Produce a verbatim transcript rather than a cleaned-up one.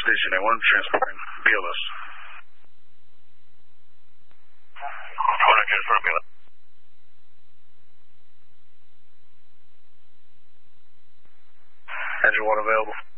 Station A one, transporting B L S. one, transporting B L S. Engine one available.